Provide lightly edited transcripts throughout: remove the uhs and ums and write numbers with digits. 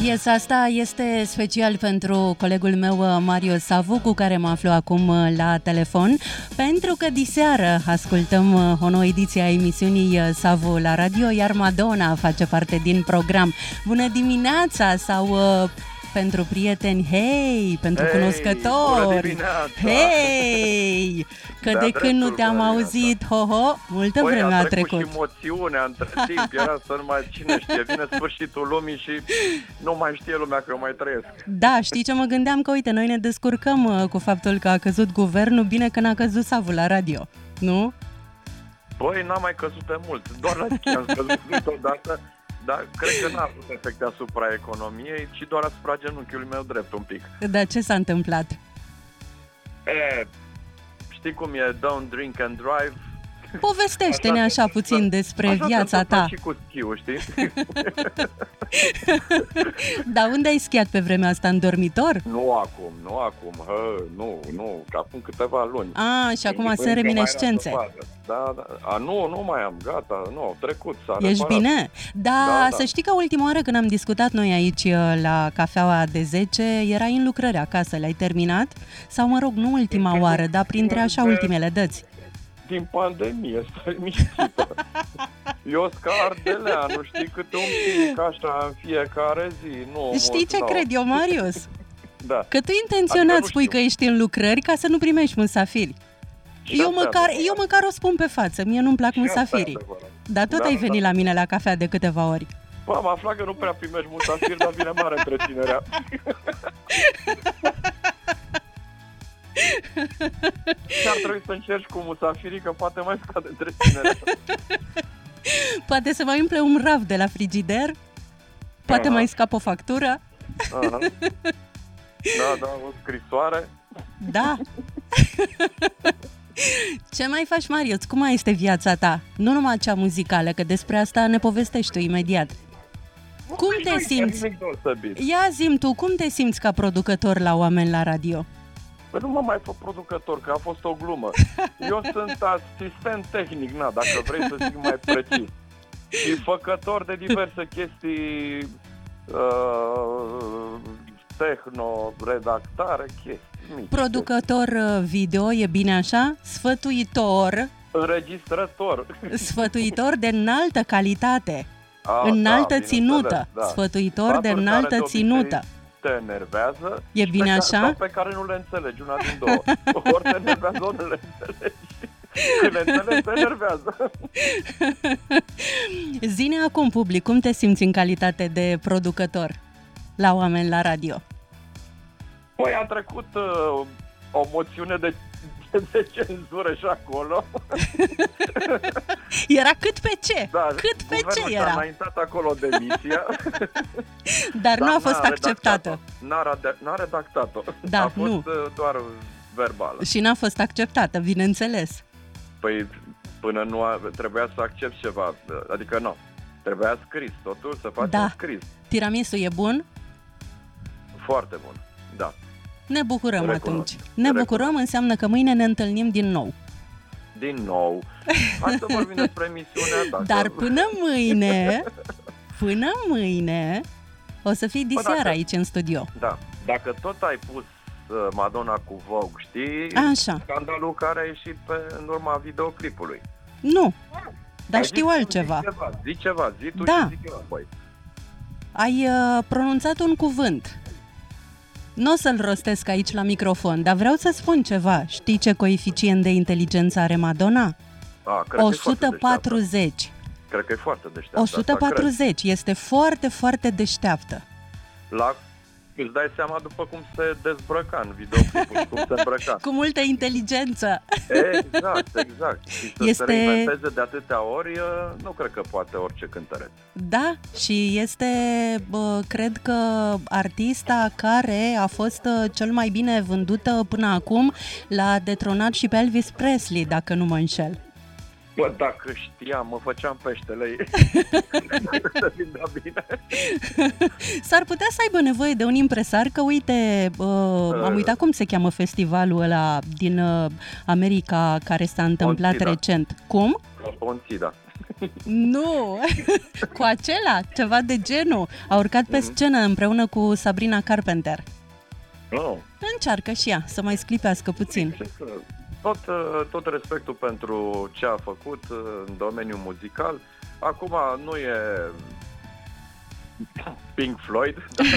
Piesa asta este special pentru colegul meu Mario Savu, cu care mă aflu acum la telefon, pentru că diseară ascultăm o nouă ediție a emisiunii Savu la radio, iar Madonna face parte din program. Bună dimineața! Sau pentru prieteni, hei, pentru cunoscători, hei, că de când nu te-am auzit, ho-ho, multă vreme a trecut. Și moțiunea între timp, era să nu mai, cine știe, vine sfârșitul lumii și nu mai știe lumea că eu mai trăiesc. Da, știi ce mă gândeam? Că uite, noi ne descurcăm cu faptul că a căzut guvernul, bine că n-a căzut Savul la radio, nu? Băi, n-a mai căzut de mult, doar la tine am căzut odată. Dar cred că n-a avut efecte asupra economiei, ci doar asupra genunchiului meu drept un pic. Dar ce s-a întâmplat? Știi cum e, don't drink and drive? Povestește-ne așa puțin despre viața ta. Și cu schiul, știi? Dar unde ai schiat pe vremea asta, în dormitor? Nu acum, că acum câteva luni. Și acum sunt reminiscențe. Da. Nu mai am, gata, au trecut, s-a Ești reparat. Bine? Da, să știi că ultima oară când am discutat noi aici la cafeaua de 10, erai în lucrări acasă, le-ai terminat? Sau mă rog, nu ultima oară, dar printre așa ultimele dăți. Din pandemie, stai liniștită. Eu scar ardeleanu, știi, câte un pic așa în fiecare zi. Știi ce cred eu, Marius? Da. Că tu intenționat spui că ești în lucrări ca să nu primești musafiri. Eu măcar o spun pe față, mie nu-mi plac musafirii. Dar tot ai venit la mine la cafea de câteva ori. Bă, am aflat că nu prea primești musafiri, dar vine mare întreținerea. Și ar trebui să încerci cu musafirii, că poate mai scade întreținerea. Poate să mai umple un raf de la frigider. Poate mai scapă o factură. Da, o scrisoare. Da. Ce mai faci, Marius? Cum mai este viața ta? Nu numai cea muzicală, că despre asta ne povestești tu imediat. Cum te simți? Ia zi-mi tu, cum te simți ca producător la Oameni la Radio? Păi nu mă mai fac producător, că a fost o glumă. Eu sunt asistent tehnic, dacă vrei să zic mai precis. Și făcător de diverse chestii, tehno, redactare, chestii mici. Producător video, e bine așa? Sfătuitor. Înregistrător. Sfătuitor de înaltă calitate. Înaltă ținută. Da. Sfătuitor de înaltă ținută. Te enervează. E bine așa? Pe care nu le înțelegi, una din două. Ori te enervează, ori nu le înțelegi. Când le înțelegi, te enervează. Zi-ne acum, public, cum te simți în calitate de producător la Oameni la Radio? Păi a trecut o moțiune de cenzură și acolo. Era cât pe ce? Da, cât pe ce era? A înaintat acolo demisia. Dar nu a fost acceptată. N-a redactat-o. Da, a fost doar verbală. Și n-a fost acceptată, bineînțeles. Păi până trebuia să accept ceva. Adică nu. Trebuia scris, totul să facem scris. Tiramisu e bun? Foarte bun, da. Ne bucurăm atunci. Ne bucurăm, înseamnă că mâine ne întâlnim din nou. Din nou. Hai să vorbim despre emisiunea. Dar până mâine, o să fii diseară aici în studio. Da. Dacă tot ai pus Madonna cu Vogue, știi? Așa. Scandalul care a ieșit în urma videoclipului. Nu, dar știu altceva. Zi ceva, zi tu da. Și zic eu apoi. Ai pronunțat un cuvânt. Nu o să-l rostesc aici la microfon, dar vreau să spun ceva. Știi ce coeficient de inteligență are Madonna? 140. Cred că e foarte deșteaptă. 140. Este foarte, foarte deșteaptă. Îți dai seama după cum se dezbrăca în videoclipul, cum se îmbrăca. Cu multă inteligență. Exact. Și să se reinventeze de atâtea ori, nu cred că poate orice cântăreț. Da, și este, cred că, artista care a fost cel mai bine vândută până acum, l-a detronat și pe Elvis Presley, dacă nu mă înșel. Bă, dacă știam, mă făceam peștele ei. Să vindea bine. S-ar putea să aibă nevoie de un impresar, că uite, am uitat cum se cheamă festivalul ăla din America care s-a întâmplat recent. Cum? Ponțida. Nu, cu acela, ceva de genul. A urcat pe scenă împreună cu Sabrina Carpenter. Oh. Încearcă și ea să mai sclipească puțin. Tot respectul pentru ce a făcut în domeniul muzical. Acum nu e Pink Floyd.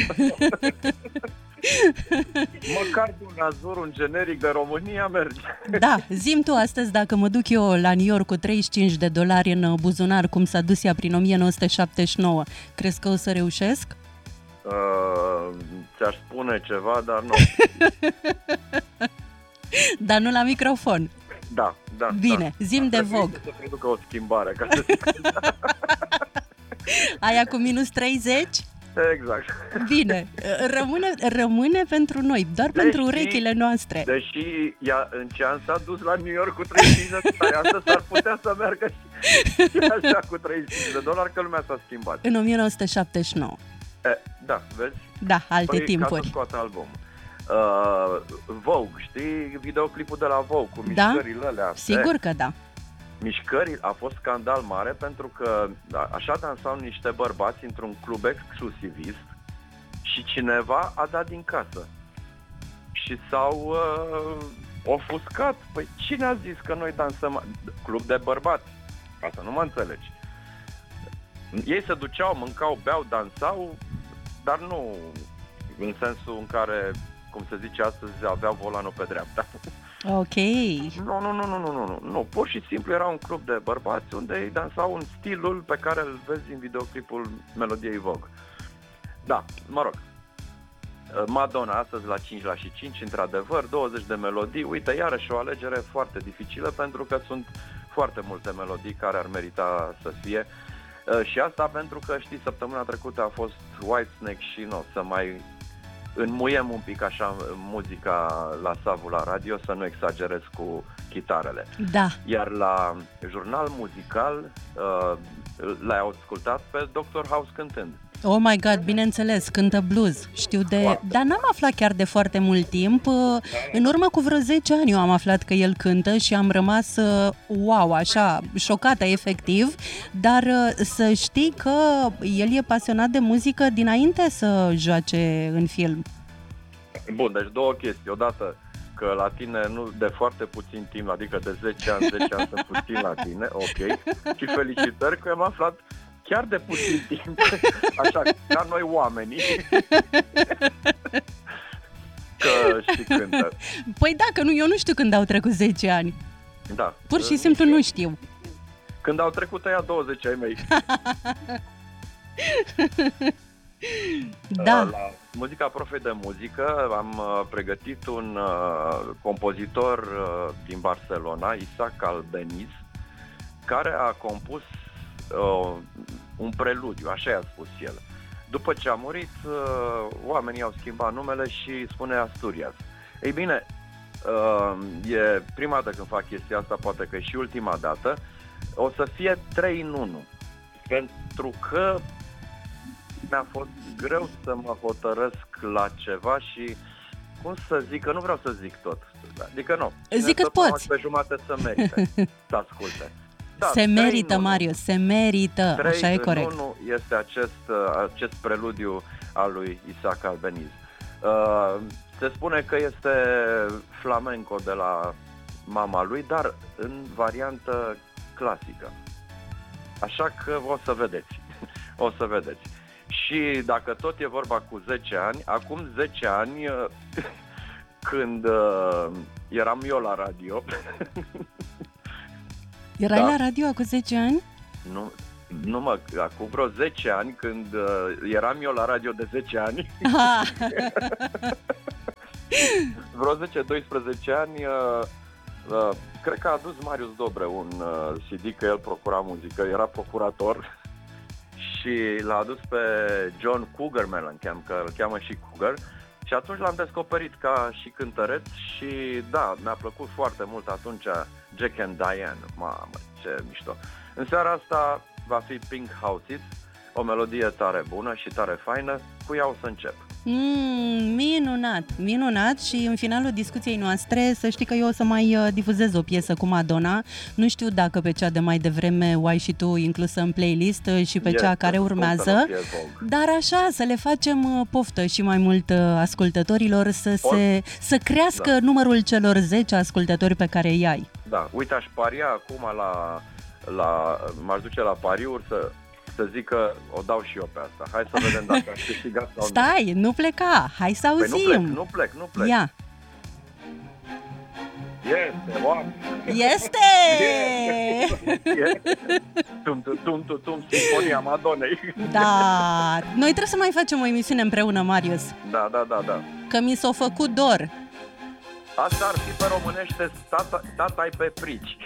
Măcar de un azur, un generic de România merge. Da, zi-mi tu astăzi dacă mă duc eu la New York cu $35 în buzunar, cum s-a dus ea prin 1979, crezi că o să reușesc? Ți-aș spune ceva, dar nu. Dar nu la microfon. Da. Bine, zi-mi de Vogue. Să producă o schimbare, ca să zic. Aia cu minus 30? Exact. Bine, rămâne pentru noi, doar pentru urechile noastre. Deși ea în ce an s-a dus la New York cu $35, asta s-ar putea să meargă și așa cu $35, că lumea s-a schimbat. În 1979. Da, vezi? Da, alte timpuri. Ca să scoată albumul. Vogue, știi videoclipul de la Vogue cu mișcările alea? Sigur că da. Mișcări a fost scandal mare pentru că așa dansau niște bărbați într-un club exclusivist și cineva a dat din casă și s-au ofuscat. Păi cine a zis că noi dansăm? Club de bărbați, ca să nu mă înțelegi. Ei se duceau, mâncau, beau, dansau, dar nu în sensul în care, cum se zice astăzi, aveau volanul pe dreapta. Ok. Nu, pur și simplu era un club de bărbați unde ei dansau în stilul pe care îl vezi în videoclipul melodiei Vogue. Da, mă rog. Madonna astăzi la 5 la și 5, într-adevăr, 20 de melodii. Uite, iarăși o alegere foarte dificilă pentru că sunt foarte multe melodii care ar merita să fie. Și asta pentru că, știi, săptămâna trecută a fost Whitesnake și să mai înmuiem un pic așa muzica la Savu la radio, să nu exagerez cu chitarele. Da. Iar la jurnal muzical l-ai ascultat pe Dr. House cântând. Oh my God, bineînțeles, cântă blues. Știu de... Dar n-am aflat chiar de foarte mult timp. În urmă cu vreo 10 ani eu am aflat că el cântă și am rămas, wow, așa, șocată efectiv. Dar să știi că el e pasionat de muzică dinainte să joace în film. Bun, deci două chestii. Odată că la tine nu de foarte puțin timp, adică de 10 ani sunt puțin la tine, ok. Și felicitări că am aflat chiar de puțin timp, așa ca noi oamenii, că și cântă. Păi da, că nu, eu nu știu când au trecut 10 ani. Da. Pur și simplu nu știu. Când au trecut ăia 20 ai mei. Da. La Muzica Profe de Muzică am pregătit un compozitor din Barcelona, Isaac Albeniz, care a compus un preludiu, așa i-a spus el. După ce a murit, oamenii au schimbat numele și spune Asturias. Ei bine, e prima dată când fac chestia asta, poate că e și ultima dată, o să fie 3 în 1. Pentru că mi-a fost greu să mă hotărăsc la ceva și, cum să zic, că nu vreau să zic tot. Adică nu. Zic cât poți. Pe jumate să merite să asculte. Da, se merită, Marius, se merită, așa e corect. 3 în 1 este acest preludiu al lui Isaac Albeniz. Se spune că este flamenco de la mama lui, dar în variantă clasică. Așa că o să vedeți. O să vedeți. Și dacă tot e vorba cu 10 ani, acum 10 ani, când eram eu la radio... Erai la radio acum 10 ani? Nu mă, acum vreo 10 ani, când eram eu la radio de 10 ani, vreo 10-12 ani, cred că a adus Marius Dobre un CD, că el procura muzică, era procurator, și l-a adus pe John Cougar Mellencamp, că îl cheamă și Cougar, și atunci l-am descoperit ca și cântăreț și da, mi-a plăcut foarte mult atunci Jack and Diane. Mamă, ce mișto. În seara asta va fi Pink Houses, o melodie tare bună și tare faină, cu ea o să încep. Minunat, minunat. Și în finalul discuției noastre, să știi că eu o să mai difuzez o piesă cu Madonna. Nu știu dacă pe cea de mai devreme o ai și tu inclusă în playlist și pe cea care urmează. Dar așa, să le facem poftă și mai mult ascultătorilor să crească numărul celor 10 ascultători pe care îi ai. Da, uite, aș paria acum m-aș duce la pariuri să zic că o dau și eu pe asta. Hai să vedem dacă aș câștiga sau nu. Stai, nu pleca, hai să auzim. Păi nu plec. Ia. Este, oameni. Este! Tum, Sinfonia Madonei. Da, noi trebuie să mai facem o emisiune împreună, Marius. Da. Că mi s-a făcut dor. Asta ar fi pe românește tata-i pe frici.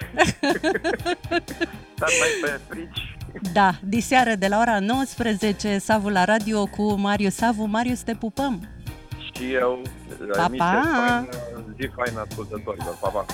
Tata-i pe frici. Da, diseară de la ora 19, Savu la radio cu Marius Savu. Marius, te pupăm! Și eu, pa, pa! zi faină ascultătorilor, pa, pa!